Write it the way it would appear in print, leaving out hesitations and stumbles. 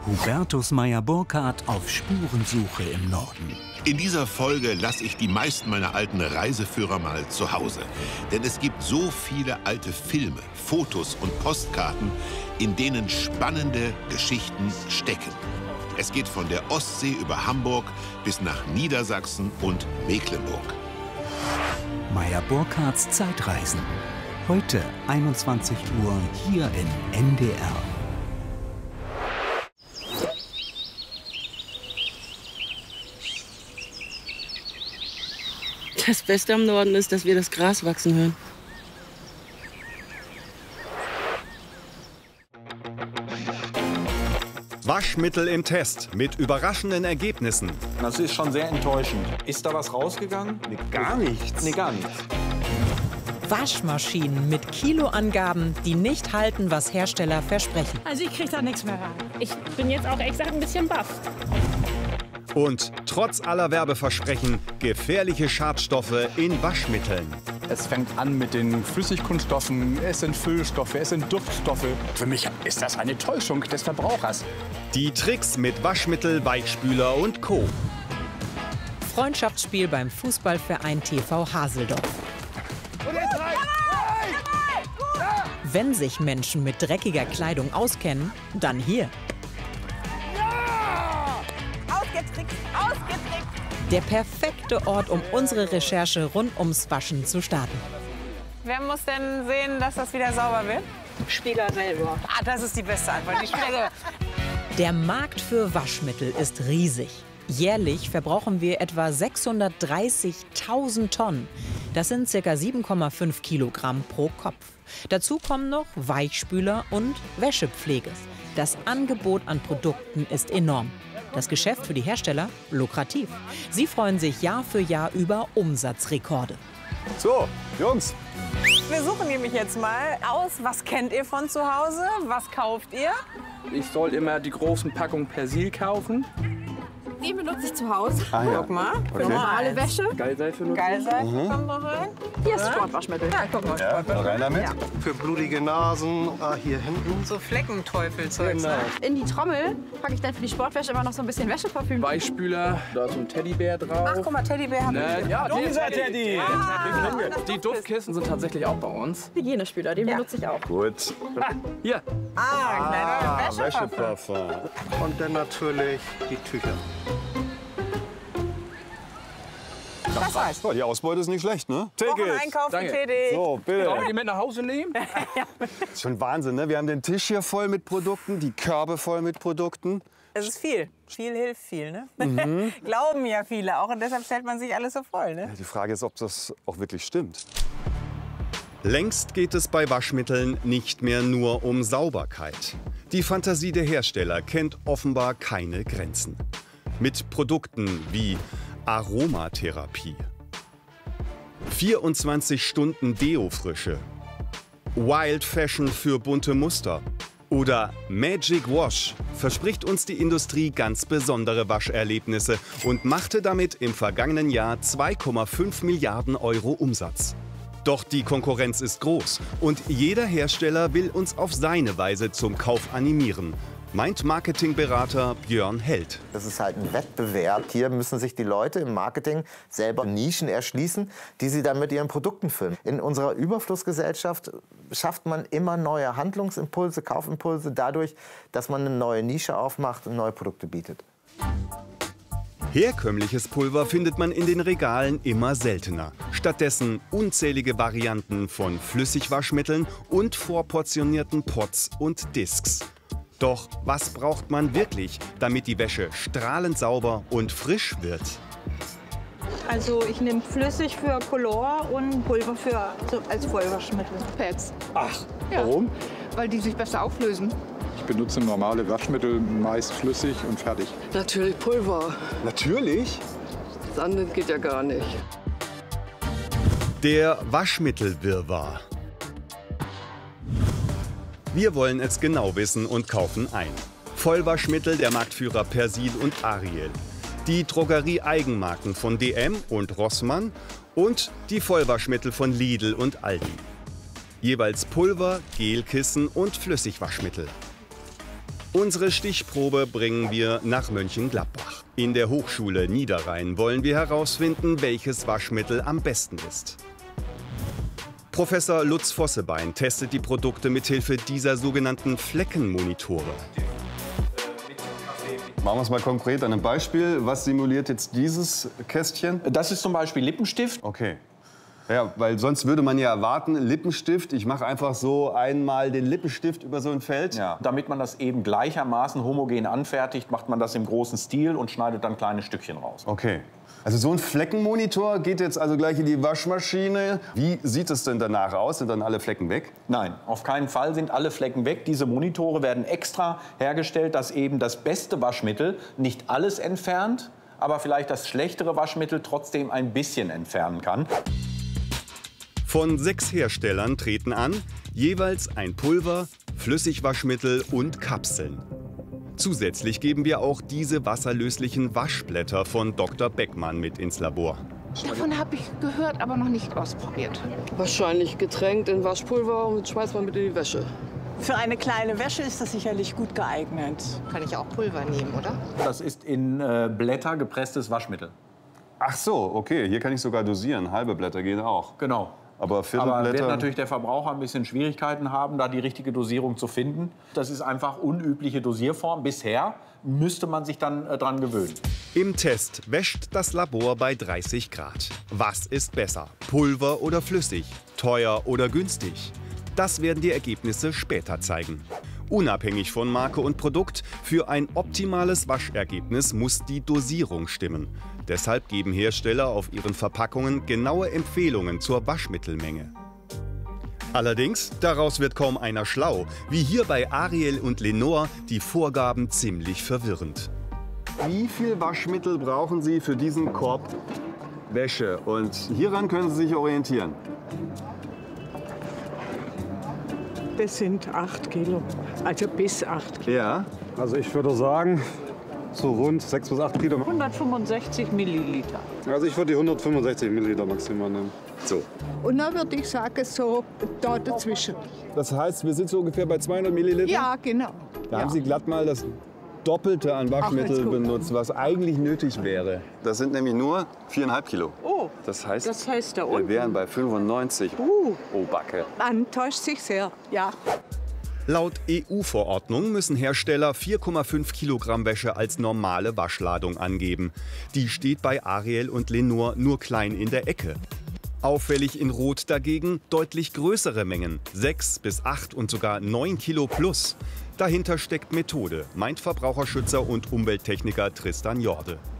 Hubertus Meyer-Burkhardt auf Spurensuche im Norden. In dieser Folge lasse ich die meisten meiner alten Reiseführer mal zu Hause. Denn es gibt so viele alte Filme, Fotos und Postkarten, in denen spannende Geschichten stecken. Es geht von der Ostsee über Hamburg bis nach Niedersachsen und Mecklenburg. Meyer-Burkhardts Zeitreisen. Heute 21 Uhr hier in NDR. Das Beste am Norden ist, dass wir das Gras wachsen hören. Waschmittel im Test mit überraschenden Ergebnissen. Das ist schon sehr enttäuschend. Ist da was rausgegangen? Nee, gar nichts. Nee, gar nichts. Waschmaschinen mit Kiloangaben, die nicht halten, was Hersteller versprechen. Also ich krieg da nichts mehr rein. Ich bin jetzt auch exakt ein bisschen baff. Und trotz aller Werbeversprechen gefährliche Schadstoffe in Waschmitteln. Es fängt an mit den Flüssigkunststoffen, es sind Füllstoffe, es sind Duftstoffe. Für mich ist das eine Täuschung des Verbrauchers. Die Tricks mit Waschmittel, Weichspüler und Co. Freundschaftsspiel beim Fußballverein TV Haseldorf. Wenn sich Menschen mit dreckiger Kleidung auskennen, dann hier. Ausgetrickst, ausgetrickst. Der perfekte Ort, um unsere Recherche rund ums Waschen zu starten. Wer muss denn sehen, dass das wieder sauber wird? Spieler selber. Ah, das ist die beste Antwort. Die Spieler. Der Markt für Waschmittel ist riesig. Jährlich verbrauchen wir etwa 630.000 Tonnen. Das sind ca. 7,5 Kilogramm pro Kopf. Dazu kommen noch Weichspüler und Wäschepflege. Das Angebot an Produkten ist enorm. Das Geschäft für die Hersteller lukrativ. Sie freuen sich Jahr für Jahr über Umsatzrekorde. So, Jungs. Wir suchen nämlich jetzt mal aus, was kennt ihr von zu Hause? Was kauft ihr? Ich soll immer die großen Packungen Persil kaufen. Die benutze ich zu Hause. Ah, ja. Guck mal. Okay. Normale Wäsche. Geilseife nutzen. Geilseife kommt noch rein. Hier ist Sportwaschmittel. Ja, guck mal. Ja, rein damit. Ja. Für blutige Nasen, hier hinten. So Fleckenteufelzeug. Genau. In die Trommel packe ich dann für die Sportwäsche immer noch so ein bisschen Wäscheparfüm. Weichspüler, da ist so ein Teddybär drauf. Ach, guck mal, Teddybär haben wir. Ja, Unser Teddy. die Duftkissen sind tatsächlich auch bei uns. Hygienespüler, den benutze ich auch. Gut. Hier. Ah, kleiner Wäscheparfüm. Wäscheparfum. Und dann natürlich die Tücher. Das war's. Oh, die Ausbeute ist nicht schlecht, ne? Wocheneinkauf Danke. getätigt. So, bitte. Sollen wir die mit nach Hause nehmen? Ist schon Wahnsinn, ne? Wir haben den Tisch hier voll mit Produkten, die Körbe voll mit Produkten. Es ist viel. Viel hilft viel, ne? Glauben ja viele auch und deshalb stellt man sich alles so voll, ne? Die Frage ist, ob das auch wirklich stimmt. Längst geht es bei Waschmitteln nicht mehr nur um Sauberkeit. Die Fantasie der Hersteller kennt offenbar keine Grenzen. Mit Produkten wie Aromatherapie, 24 Stunden Deo-Frische, Wild Fashion für bunte Muster oder Magic Wash verspricht uns die Industrie ganz besondere Wascherlebnisse und machte damit im vergangenen Jahr 2,5 Milliarden Euro Umsatz. Doch die Konkurrenz ist groß und jeder Hersteller will uns auf seine Weise zum Kauf animieren, meint Marketingberater Björn Held. Das ist halt ein Wettbewerb. Hier müssen sich die Leute im Marketing selber Nischen erschließen, die sie dann mit ihren Produkten füllen. In unserer Überflussgesellschaft schafft man immer neue Handlungsimpulse, Kaufimpulse dadurch, dass man eine neue Nische aufmacht und neue Produkte bietet. Herkömmliches Pulver findet man in den Regalen immer seltener. Stattdessen unzählige Varianten von Flüssigwaschmitteln und vorportionierten Pots und Discs. Doch was braucht man wirklich, damit die Wäsche strahlend sauber und frisch wird? Also ich nehme flüssig für Color und Pulver für als Vollwaschmittel. Pads. Ach, warum? Weil die sich besser auflösen. Ich benutze normale Waschmittel, meist flüssig und fertig. Natürlich Pulver. Natürlich? Das andere geht ja gar nicht. Der Waschmittelwirrwarr. Wir wollen es genau wissen und kaufen ein. Vollwaschmittel der Marktführer Persil und Ariel. Die Drogerie-Eigenmarken von DM und Rossmann und die Vollwaschmittel von Lidl und Aldi. Jeweils Pulver, Gelkissen und Flüssigwaschmittel. Unsere Stichprobe bringen wir nach Mönchengladbach. In der Hochschule Niederrhein wollen wir herausfinden, welches Waschmittel am besten ist. Professor Lutz Vossebein testet die Produkte mithilfe dieser sogenannten Fleckenmonitore. Machen wir es mal konkret an einem Beispiel. Was simuliert jetzt dieses Kästchen? Das ist zum Beispiel Lippenstift. Okay. Ja, weil sonst würde man ja erwarten, Lippenstift, ich mache einfach so einmal den Lippenstift über so ein Feld. Ja, damit man das eben gleichermaßen homogen anfertigt, macht man das im großen Stil und schneidet dann kleine Stückchen raus. Okay. Also so ein Fleckenmonitor geht jetzt also gleich in die Waschmaschine. Wie sieht es denn danach aus? Sind dann alle Flecken weg? Nein, auf keinen Fall sind alle Flecken weg. Diese Monitore werden extra hergestellt, dass eben das beste Waschmittel nicht alles entfernt, aber vielleicht das schlechtere Waschmittel trotzdem ein bisschen entfernen kann. Von 6 Herstellern treten an, jeweils ein Pulver, Flüssigwaschmittel und Kapseln. Zusätzlich geben wir auch diese wasserlöslichen Waschblätter von Dr. Beckmann mit ins Labor. Davon habe ich gehört, aber noch nicht ausprobiert. Wahrscheinlich getränkt in Waschpulver und schmeißt man mit in die Wäsche. Für eine kleine Wäsche ist das sicherlich gut geeignet. Kann ich auch Pulver nehmen, oder? Das ist in Blätter gepresstes Waschmittel. Ach so, okay. Hier kann ich sogar dosieren. Halbe Blätter gehen auch. Genau. Aber Aber wird natürlich der Verbraucher ein bisschen Schwierigkeiten haben, da die richtige Dosierung zu finden. Das ist einfach unübliche Dosierform. Bisher müsste man sich dann dran gewöhnen. Im Test wäscht das Labor bei 30 Grad. Was ist besser, Pulver oder flüssig, teuer oder günstig? Das werden die Ergebnisse später zeigen. Unabhängig von Marke und Produkt, für ein optimales Waschergebnis muss die Dosierung stimmen. Deshalb geben Hersteller auf ihren Verpackungen genaue Empfehlungen zur Waschmittelmenge. Allerdings, daraus wird kaum einer schlau. Wie hier bei Ariel und Lenor, die Vorgaben ziemlich verwirrend. Wie viel Waschmittel brauchen Sie für diesen Korb Wäsche? Und hieran können Sie sich orientieren. Das sind 8 Kilo, also bis 8 Kilo. Ja. Also ich würde sagen, so rund 6 bis 8 Kilo. 165 Milliliter. Also ich würde die 165 Milliliter maximal nehmen. So. Und dann würde ich sagen, so da dazwischen. Das heißt, wir sind so ungefähr bei 200 Milliliter? Ja, genau. Da haben Sie glatt mal das Doppelte an Waschmittel benutzt, was eigentlich nötig wäre. Das sind nämlich nur 4,5 Kilo. Oh, das heißt da unten. wir wären bei 95. Oh, Backe. Man täuscht sich sehr, ja. Laut EU-Verordnung müssen Hersteller 4,5 Kilogramm Wäsche als normale Waschladung angeben. Die steht bei Ariel und Lenor nur klein in der Ecke. Auffällig in Rot dagegen deutlich größere Mengen, 6 bis 8 und sogar 9 Kilo plus. Dahinter steckt Methode, meint Verbraucherschützer und Umwelttechniker Tristan Jorde.